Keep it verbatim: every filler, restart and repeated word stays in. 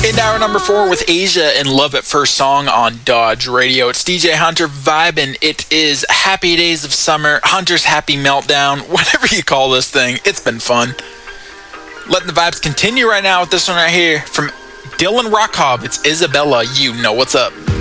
In hour number four with Asia and Love at First Song on Dodge Radio. It's D J Hunter vibing. It is Happy Days of Summer, Hunter's Happy Meltdown, whatever you call this thing. It's been fun. Letting the vibes continue right now with this one right here from Dylan Rockhob. It's Isabella. You know what's up.